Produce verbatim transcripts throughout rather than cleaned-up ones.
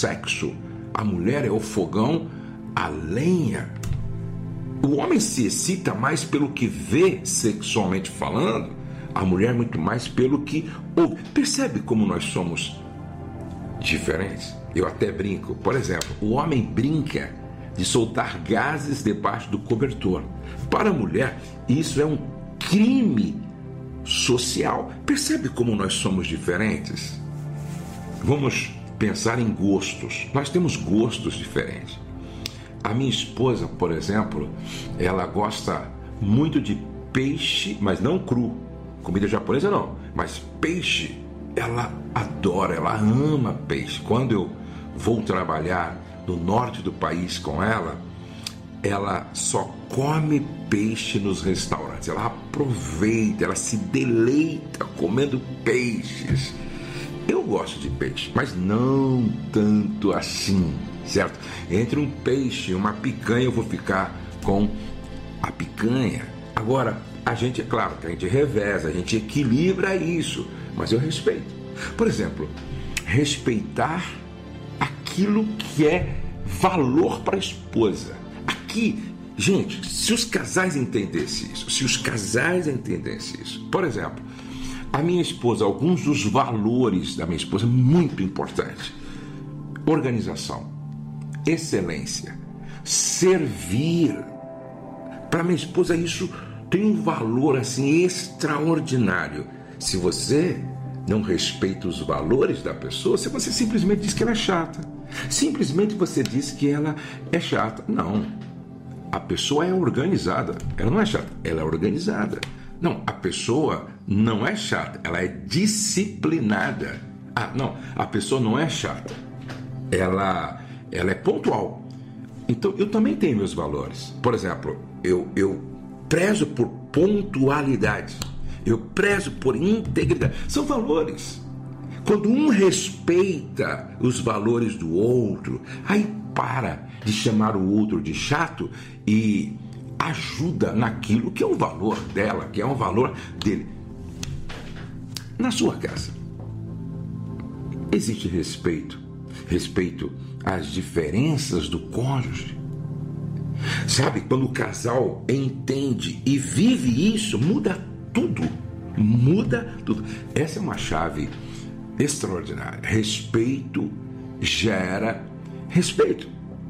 sexo. A mulher é o fogão, a lenha. O homem se excita mais pelo que vê sexualmente falando, a mulher muito mais pelo que ouve. Percebe como nós somos diferentes? Eu até brinco. Por exemplo, o homem brinca de soltar gases debaixo do cobertor. Para a mulher, isso é um crime social. Percebe como nós somos diferentes? Vamos pensar em gostos. Nós temos gostos diferentes. A minha esposa, por exemplo, ela gosta muito de peixe, mas não cru. Comida japonesa não, mas peixe, ela adora, ela ama peixe. Quando eu vou trabalhar no norte do país com ela, ela só come peixe nos restaurantes. Ela aproveita, ela se deleita comendo peixes. Eu gosto de peixe, mas não tanto assim, certo? Entre um peixe e uma picanha, eu vou ficar com a picanha. Agora, a gente, é claro, que a gente reveza, a gente equilibra isso, mas eu respeito. Por exemplo, respeitar aquilo que é valor para a esposa. Aqui, gente, se os casais entendessem isso, se os casais entendessem isso, por exemplo, a minha esposa, alguns dos valores da minha esposa, muito importante: organização, excelência, servir. Para minha esposa isso tem um valor assim extraordinário. Se você não respeita os valores da pessoa, se você simplesmente diz que ela é chata, simplesmente você diz que ela é chata. Não, a pessoa é organizada, ela não é chata, ela é organizada. Não, a pessoa não é chata, ela é disciplinada. Ah, não, a pessoa não é chata, ela, ela é pontual. Então, eu também tenho meus valores. Por exemplo, eu, eu prezo por pontualidade, eu prezo por integridade. São valores. Quando um respeita os valores do outro, aí para de chamar o outro de chato e ajuda naquilo que é um valor dela, que é um valor dele. Na sua casa, existe respeito, respeito às diferenças do cônjuge. Sabe, quando o casal entende e vive isso, muda tudo, muda tudo. Essa é uma chave extraordinária. Respeito gera respeito.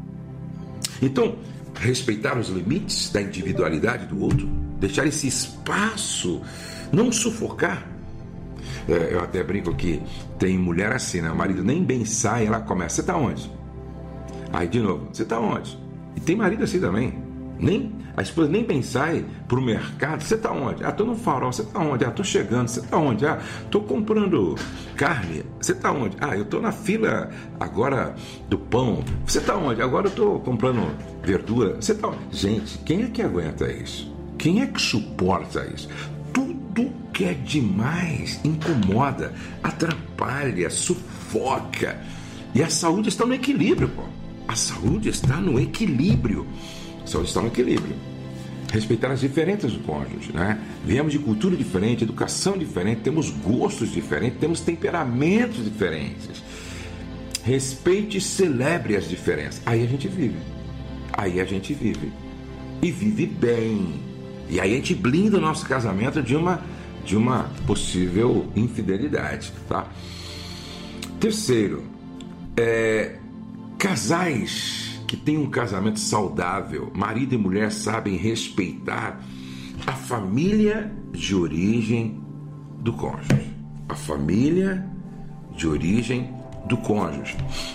Então, respeitar os limites da individualidade do outro, deixar esse espaço, não sufocar. É, eu até brinco que tem mulher assim, né? O marido nem bem sai, ela começa: você tá onde? Aí de novo: você tá onde? E tem marido assim também. Nem, a esposa nem bem sai pro mercado: você tá onde? Ah, tô no Farol. Você tá onde? Ah, tô chegando. Você tá onde? Ah, tô comprando carne. Você tá onde? Ah, eu tô na fila agora do pão. Você tá onde? Agora eu tô comprando verdura. Você tá onde? Gente, quem é que aguenta isso? Quem é que suporta isso? Tudo que é demais incomoda, atrapalha, sufoca. E a saúde está no equilíbrio, pô. A saúde está no equilíbrio. A saúde está no equilíbrio. Respeitar as diferenças do cônjuge, né? Viemos de cultura diferente, educação diferente, temos gostos diferentes, temos temperamentos diferentes. Respeite e celebre as diferenças. Aí a gente vive. Aí a gente vive. E vive bem. E aí a gente blinda o nosso casamento de uma, de uma possível infidelidade, tá? Terceiro, é, casais que têm um casamento saudável, marido e mulher, sabem respeitar a família de origem do cônjuge. A família de origem do cônjuge.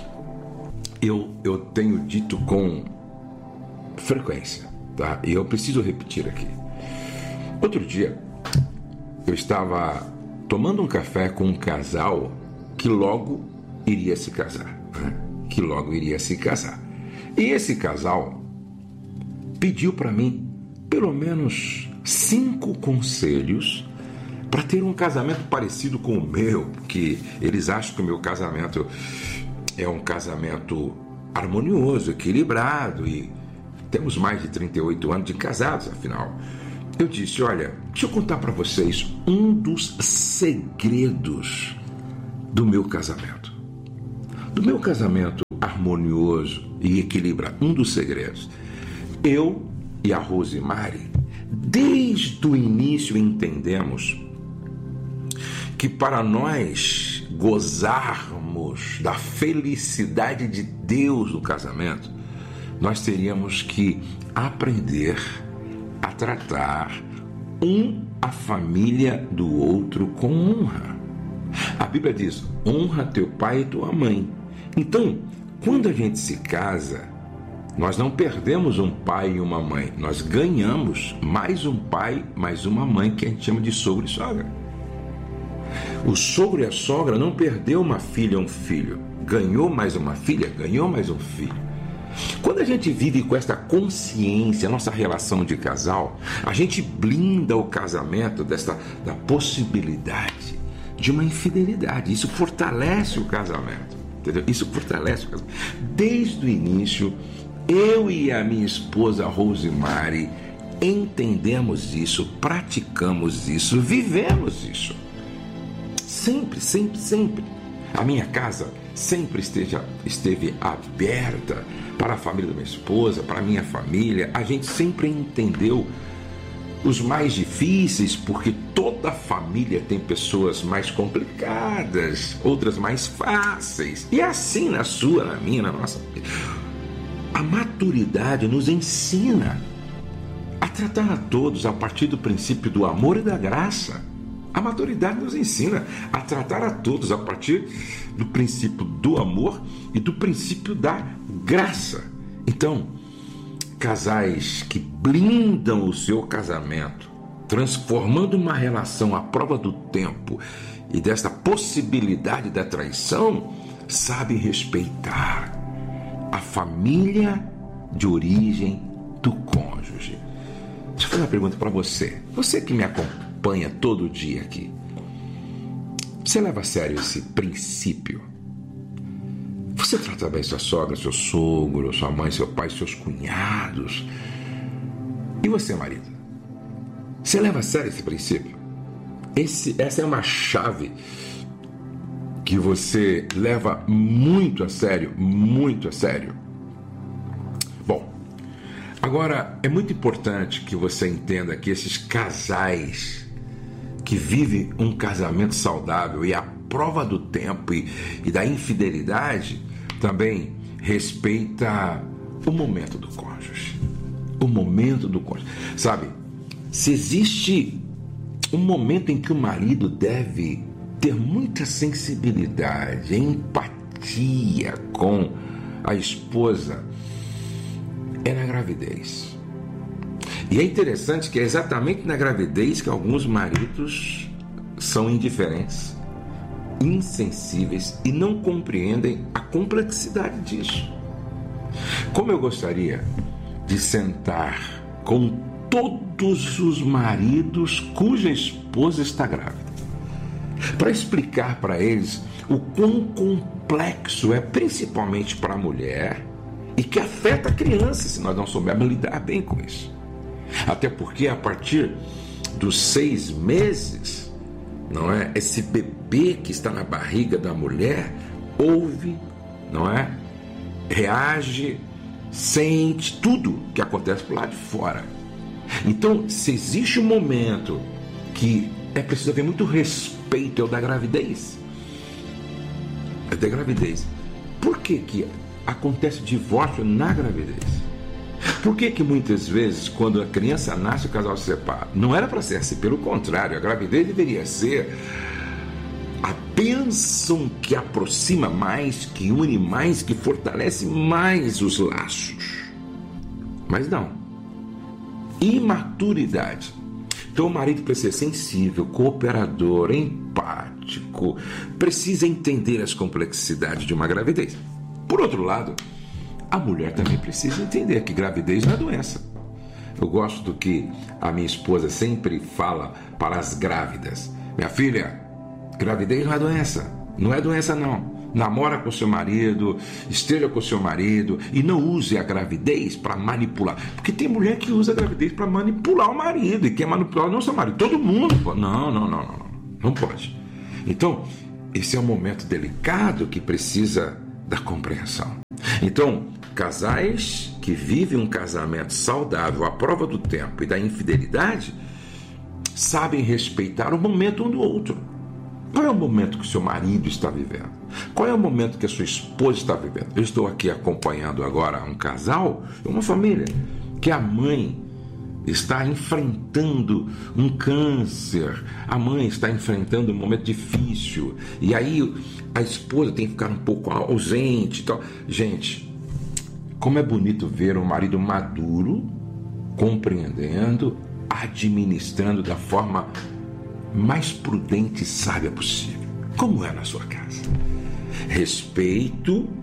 Eu, eu tenho dito com frequência, tá? E eu preciso repetir aqui. Outro dia, eu estava tomando um café com um casal que logo iria se casar, né? Que logo iria se casar. E esse casal pediu para mim pelo menos cinco conselhos para ter um casamento parecido com o meu, porque eles acham que o meu casamento é um casamento harmonioso, equilibrado, e temos mais de trinta e oito anos de casados, afinal. Eu disse: olha, deixa eu contar para vocês um dos segredos do meu casamento. Do meu casamento harmonioso e equilibrado. Um dos segredos. Eu e a Rosemary, desde o início entendemos que para nós gozarmos da felicidade de Deus no casamento, nós teríamos que aprender a tratar um a família do outro com honra. A Bíblia diz: honra teu pai e tua mãe. Então, quando a gente se casa, nós não perdemos um pai e uma mãe, nós ganhamos mais um pai, mais uma mãe, que a gente chama de sogro e sogra. O sogro e a sogra não perdeu uma filha ou um filho, ganhou mais uma filha, ganhou mais um filho. Quando a gente vive com esta consciência, nossa relação de casal, a gente blinda o casamento desta, da possibilidade de uma infidelidade. Isso fortalece o casamento, entendeu? Isso fortalece o casamento. Desde o início, eu e a minha esposa Rosemary entendemos isso, praticamos isso, vivemos isso. Sempre, sempre, sempre. A minha casa sempre esteja, esteve aberta para a família da minha esposa, para a minha família. A gente sempre entendeu os mais difíceis, porque toda família tem pessoas mais complicadas, outras mais fáceis. E assim na sua, na minha, na nossa. A maturidade nos ensina a tratar a todos a partir do princípio do amor e da graça. A maturidade nos ensina a tratar a todos a partir do princípio do amor e do princípio da graça. Então, casais que blindam o seu casamento, transformando uma relação à prova do tempo e desta possibilidade da traição, sabem respeitar a família de origem do cônjuge. Deixa eu fazer uma pergunta para você. Você que me acompanha todo dia aqui, você leva a sério esse princípio? Você trata bem sua sogra, seu sogro, sua mãe, seu pai, seus cunhados? E você, marido? Você leva a sério esse princípio? Esse, essa é uma chave que você leva muito a sério, muito a sério. Bom, agora é muito importante que você entenda que esses casais que vivem um casamento saudável e a prova do tempo e, e da infidelidade também respeita o momento do cônjuge. O momento do cônjuge. Sabe, se existe um momento em que o marido deve ter muita sensibilidade, empatia com a esposa, é na gravidez. E é interessante que é exatamente na gravidez que alguns maridos são indiferentes, insensíveis e não compreendem a complexidade disso. Como eu gostaria de sentar com todos os maridos cuja esposa está grávida, para explicar para eles o quão complexo é, principalmente para a mulher, e que afeta a criança se nós não soubermos lidar bem com isso. Até porque a partir dos seis meses, não é? Esse bebê que está na barriga da mulher ouve, não é? Reage, sente tudo que acontece por lá de fora. Então, se existe um momento que é preciso haver muito respeito, é o da gravidez. É da gravidez. Por que que acontece divórcio na gravidez? Por que que muitas vezes, quando a criança nasce, o casal se separa? Não era para ser assim, pelo contrário, a gravidez deveria ser a bênção que aproxima mais, que une mais, que fortalece mais os laços. Mas não. Imaturidade. Então o marido precisa ser sensível, cooperador, empático, precisa entender as complexidades de uma gravidez. Por outro lado, a mulher também precisa entender que gravidez não é doença. Eu gosto do que a minha esposa sempre fala para as grávidas. Minha filha, gravidez não é doença. Não é doença, não. Namora com seu marido, esteja com seu marido e não use a gravidez para manipular. Porque tem mulher que usa a gravidez para manipular o marido e quer manipular não seu marido. Todo mundo pode. Não, não, não, não, não. Não pode. Então, esse é um momento delicado que precisa da compreensão. Então, casais que vivem um casamento saudável à prova do tempo e da infidelidade sabem respeitar o momento um do outro. Qual é o momento que o seu marido está vivendo? Qual é o momento que a sua esposa está vivendo? Eu estou aqui acompanhando agora um casal, uma família, que a mãe está enfrentando um câncer, a mãe está enfrentando um momento difícil, e aí a esposa tem que ficar um pouco ausente e tal. Gente, como é bonito ver um marido maduro, compreendendo, administrando da forma mais prudente e sábia possível. Como é na sua casa? Respeito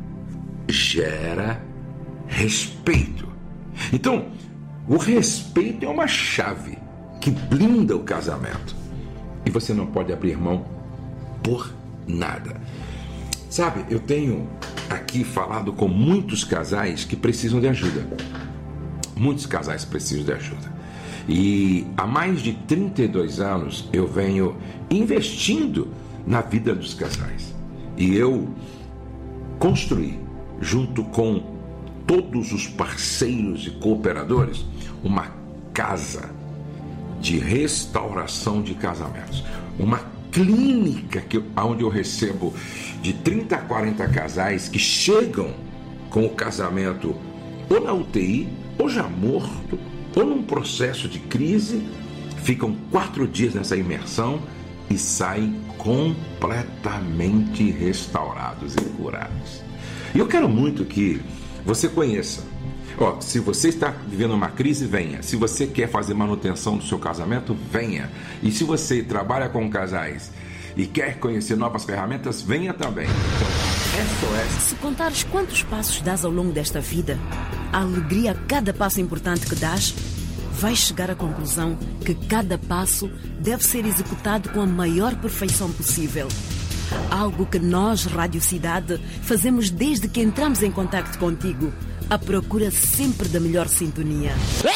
gera respeito. Então, o respeito é uma chave que blinda o casamento. E você não pode abrir mão por nada. Sabe, eu tenho aqui falado com muitos casais que precisam de ajuda. Muitos casais precisam de ajuda. E há mais de trinta e dois anos eu venho investindo na vida dos casais. E eu construí, junto com todos os parceiros e cooperadores, uma casa de restauração de casamentos. Uma clínica que, onde eu recebo de trinta a quarenta casais que chegam com o casamento ou na U T I, ou já morto, ou num processo de crise, ficam quatro dias nessa imersão e saem completamente restaurados e curados. E eu quero muito que você conheça. Ó, se você está vivendo uma crise, venha. Se você quer fazer manutenção do seu casamento, venha. E se você trabalha com casais e quer conhecer novas ferramentas, venha também. Então, S O S. Se contares quantos passos dás ao longo desta vida, a alegria a cada passo importante que dás, vais chegar à conclusão que cada passo deve ser executado com a maior perfeição possível. Algo que nós, Rádio Cidade, fazemos desde que entramos em contacto contigo, à procura sempre da melhor sintonia.